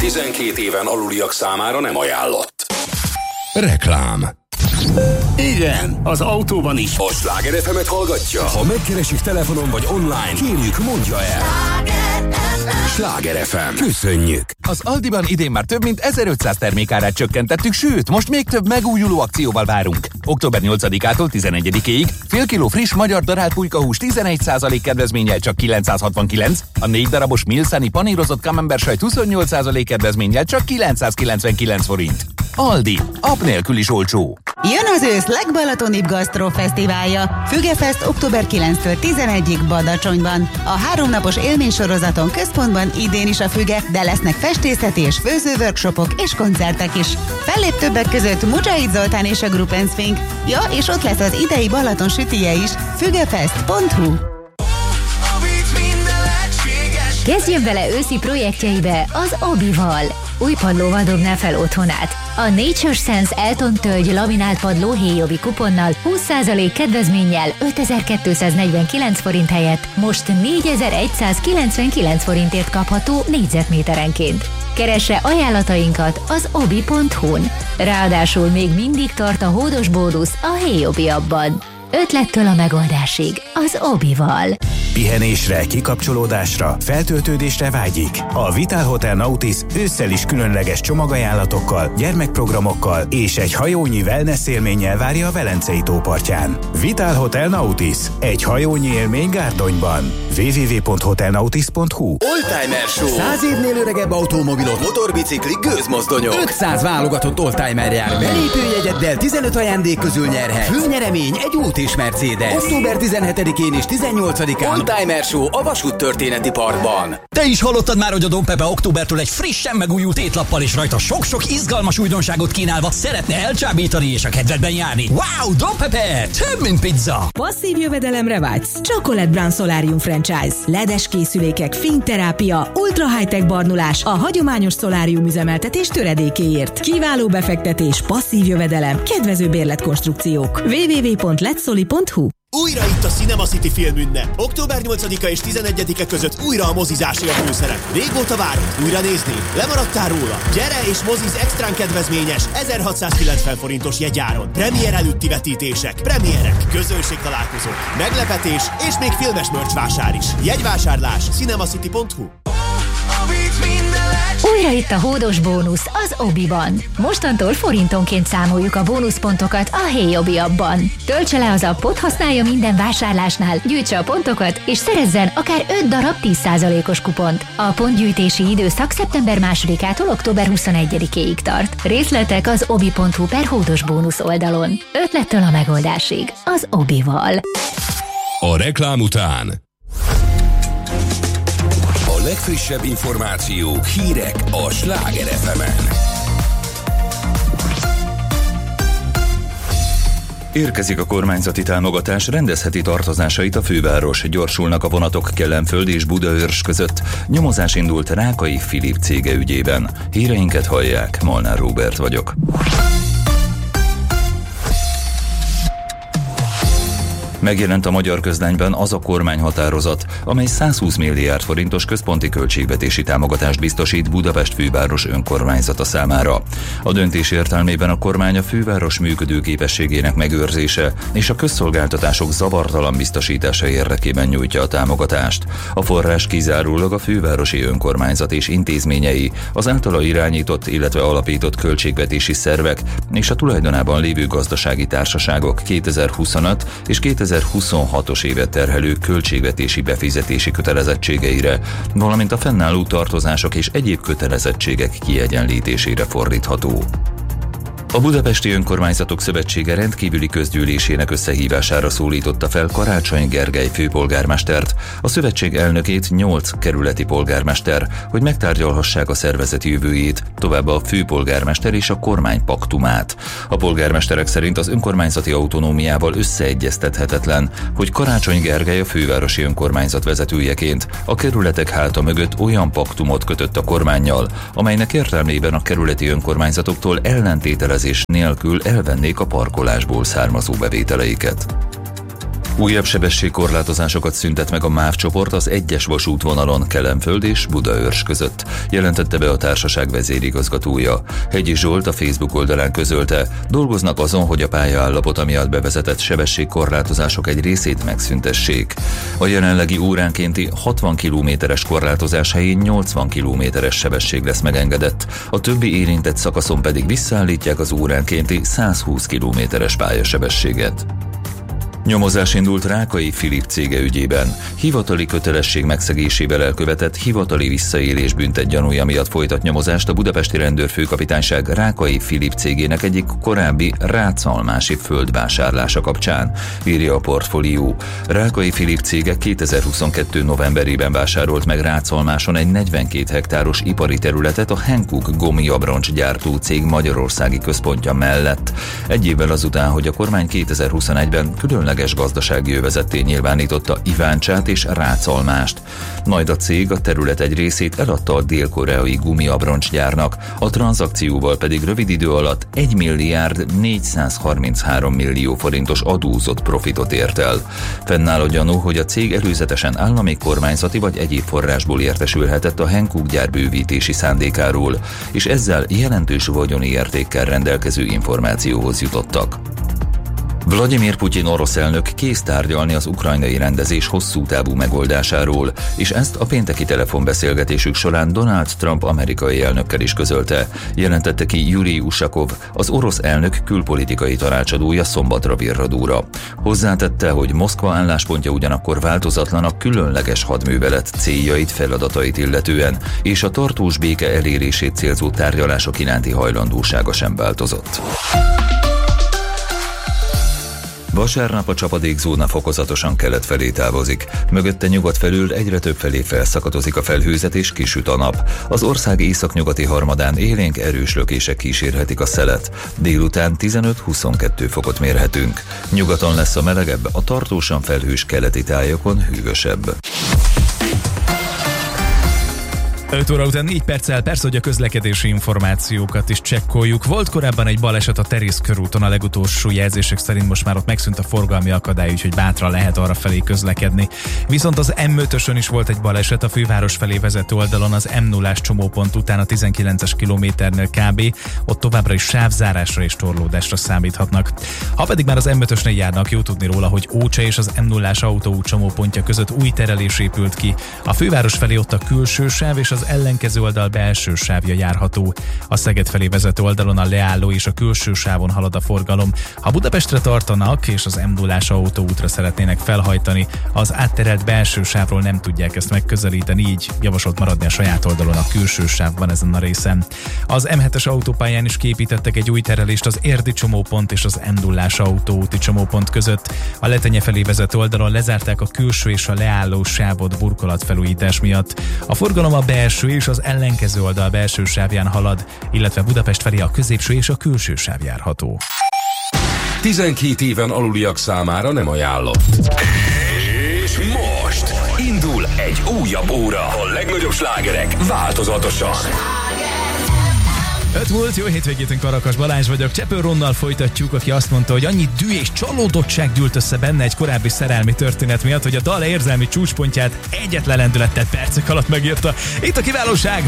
12 éven aluliak számára nem ajánlott. Reklám. Igen, az autóban is. A Sláger FM-et hallgatja? Ha megkeresik telefonon vagy online, kérjük, mondja el. Sláger FM. Köszönjük! Az Aldiban idén már több mint 1500 termékárát csökkentettük, sőt, most még több megújuló akcióval várunk. Október 8-ától 11-ig fél kiló friss magyar darált pulykahús 11% kedvezménnyel csak 969, a 4 darabos Milszani panírozott camembert 28% kedvezménnyel csak 999 forint. Aldi, app nélkül is olcsó. Jön az ősz legbalatonibb gasztrofesztiválja. Fügefest október 9-től 11-ig Badacsonyban. A 3 napos élménysorozaton központban idén is a Füge, de lesznek festészeti és főzőworkshopok és koncertek is. Fellép többek között Mujahid Zoltán és a Group & Swing. Ja, és ott lesz az idei Balaton sütije is. Fügefest.hu. Kezdjön bele őszi projektjeibe az Obival. Új padlóval dobná fel otthonát. A Nature Sense Elton tölgy laminált padló héjobi kuponnal 20% kedvezménnyel 5249 forint helyett most 4199 forintért kapható négyzetméterenként. Keresse ajánlatainkat az obi.hu-n. Ráadásul még mindig tart a hódos bónusz a héjobi abban. Ötlettől a megoldásig az Obival. Pihenésre, kikapcsolódásra, feltöltődésre vágyik. A Vital Hotel Nautis ősszel is különleges csomagajánlatokkal, gyermekprogramokkal és egy hajónyi wellness élménnyel várja a Velencei tópartján. Vital Hotel Nautis. Egy hajónyi élmény Gárdonyban. www.hotelnautis.hu. Oldtimer Show. 100 évnél öregebb automobilok, motorbiciklik, gőzmozdonyok. 500 válogatott oldtimer jár. Belépőjegyeddel 15 ajándék közül nyerhetsz. Főnyeremény egy út és Mercedes. Október 17-én és 18-án Oldtimer Show a Vasúttörténeti Parkban. Te is hallottad már, hogy a Don Pepe októbertől egy frissen megújult étlappal és rajta sok-sok izgalmas újdonságot kínálva szeretne elcsábítani és a kedvedben járni. Wow, Don Pepe! Több, mint pizza! Passzív jövedelemre vágysz? Chocolate Brown Solarium Franchise. LED-es készülékek, fényterápia, ultra high-tech barnulás a hagyományos szolárium üzemeltetés töredékéért. Kiváló befektetés, passzív jövedelem, kedvező bérletkonstrukciók. www.letsoli.hu. Újra itt a Cinema City filmünne. Október 8-a és 11-e között újra a mozizásé a főszerep. Régóta várod? Újra nézni? Lemaradtál róla? Gyere és moziz extrán kedvezményes 1690 forintos jegyáron. Premier előtti vetítések, premierek, közönségtalálkozók, meglepetés és még filmes merch vásár is. Jegyvásárlás cinemacity.hu. Újra itt a hódos bónusz az Obiban. Mostantól forintonként számoljuk a bónuszpontokat a héjobi appban. Töltse le az appot, használja minden vásárlásnál, gyűjtse a pontokat, és szerezzen akár 5 darab 10%-os kupont. A pontgyűjtési időszak szeptember 2-ától október 21-ig tart. Részletek az obi.hu/hódos bónusz oldalon. Ötlettől a megoldásig az Obival. A reklám után a legfrissebb információk, hírek a Sláger FM-en. Érkezik a kormányzati támogatás, rendezheti tartozásait a főváros. Gyorsulnak a vonatok Kellenföld és Budaörs között. Nyomozás indult Rákai Filip cége ügyében. Híreinket hallják, Molnár Róbert vagyok. Megjelent a Magyar Közlányban az a kormányhatározat, amely 120 milliárd forintos központi költségvetési támogatást biztosít Budapest főváros önkormányzata számára. A döntés értelmében a kormány a főváros működőképességének megőrzése és a közszolgáltatások zavartalan biztosítása érdekében nyújtja a támogatást. A forrás kizárólag a fővárosi önkormányzat és intézményei, az általa irányított, illetve alapított költségvetési szervek és a tulajdonában lévő gazdasági társaságok 2025 és 2026-os évet terhelő költségvetési befizetési kötelezettségeire, valamint a fennálló tartozások és egyéb kötelezettségek kiegyenlítésére fordítható. A Budapesti Önkormányzatok Szövetsége rendkívüli közgyűlésének összehívására szólította fel Karácsony Gergely főpolgármestert, a szövetség elnökét 8 kerületi polgármester, hogy megtárgyalhassák a szervezet jövőjét, továbbá a főpolgármester és a kormány paktumát. A polgármesterek szerint az önkormányzati autonómiával összeegyeztethetetlen, hogy Karácsony Gergely a fővárosi önkormányzat vezetőjeként a kerületek háta mögött olyan paktumot kötött a kormánnyal, amelynek értelmében a kerületi önkormányzatoktól ellentételezés nélkül elvennék a parkolásból származó bevételeiket. Újabb sebességkorlátozásokat szüntet meg a MÁV csoport az 1-es vasútvonalon Kelenföld és Budaörs között, jelentette be a társaság vezérigazgatója. Hegyi Zsolt a Facebook oldalán közölte, dolgoznak azon, hogy a pályaállapota miatt bevezetett sebességkorlátozások egy részét megszüntessék. A jelenlegi óránkénti 60 km-es korlátozás helyén 80 km-es sebesség lesz megengedett, a többi érintett szakaszon pedig visszaállítják az óránkénti 120 km-es pályasebességet. Nyomozás indult Rákai Filip cége ügyében. Hivatali kötelesség megszegésével elkövetett hivatali visszaélés büntet gyanúja miatt folytat nyomozást a budapesti rendőrfőkapitányság Rákai Filip cégének egyik korábbi rácalmási földvásárlása kapcsán, írja a Portfólió. Rákai Filip cége 2022. novemberében vásárolt meg Rácalmáson egy 42 hektáros ipari területet a Hankook gumiabroncs gyártó cég magyarországi központja mellett. Egy évvel azután, hogy a kormány 2021-ben különleges gazdasági övezetté nyilvánította Iváncsát és Rácalmást. Majd a cég a terület egy részét eladta a dél-koreai gumiabroncsgyárnak, a tranzakcióval pedig rövid idő alatt 1 milliárd 433 millió forintos adózott profitot ért el. Fennáll a gyanú, hogy a cég előzetesen állami, kormányzati vagy egyéb forrásból értesülhetett a Hankook gyár bővítési szándékáról, és ezzel jelentős vagyoni értékkel rendelkező információhoz jutottak. Vladimir Putyin orosz elnök kész tárgyalni az ukrajnai rendezés hosszú távú megoldásáról, és ezt a pénteki telefonbeszélgetésük során Donald Trump amerikai elnökkel is közölte, jelentette ki Yuri Ushakov, az orosz elnök külpolitikai tanácsadója szombatra virradóra. Hozzátette, hogy Moszkva álláspontja ugyanakkor változatlan a különleges hadművelet céljait, feladatait illetően, és a tartós béke elérését célzó tárgyalások iránti hajlandósága sem változott. Vasárnap a csapadékzóna fokozatosan kelet felé távozik. Mögötte nyugat felül egyre több felé felszakadozik a felhőzet és kisüt a nap. Az ország északnyugati harmadán élénk erős lökések kísérhetik a szelet. Délután 15-22 fokot mérhetünk. Nyugaton lesz a melegebb, a tartósan felhős keleti tájokon hűvösebb. 5 óra után 4 perccel persze, hogy a közlekedési információkat is csekkoljuk. Volt korábban egy baleset a Terész körúton, a legutolsó jelzések szerint most már ott megszűnt a forgalmi akadály, úgyhogy bátran lehet arra felé közlekedni. Viszont az M5-ösön is volt egy baleset a főváros felé vezető oldalon, az M0-ás csomópont után a 19-es kilométernél kb. Ott továbbra is sávzárásra és torlódásra számíthatnak. Ha pedig már az M5-ösnél járnak, jó tudni róla, hogy Ócsa és az M0-ás autóút csomópontja között új terelés épült ki. A főváros felé ott a külső sáv és az ellenkező oldal belső sávja járható. A Szeged felé vezető oldalon a leálló és a külső sávon halad a forgalom. Ha Budapestre tartanak és az M0-ás autóútra szeretnének felhajtani, az átterelt belső sávról nem tudják ezt megközelíteni, így javasolt maradni a saját oldalon a külső sávban ezen a részen. Az M7-es autópályán is kiépítettek egy új terelést az Érdi csomópont és az M0-ás autóúti csomópont között. A Letenye felé vezető oldalon lezárták a külső és a leálló sávot burkolatfelújítás miatt. A forgalom a belső és az ellenkező oldal belső sávján halad, illetve Budapest felé a középső és a külső sáv járható. 12 éven aluliak számára nem ajánlott. És most indul egy újabb óra. A legnagyobb slágerek változatosan. 5 volt, jó hétvégétünk, Karakas Balázs vagyok. Csepő Ronnal folytatjuk, aki azt mondta, hogy annyi dű és csalódottság gyűlt össze benne egy korábbi szerelmi történet miatt, hogy a dal érzelmi csúcspontját egyetlen lendülettel percek alatt megírta. Itt a kiválóság!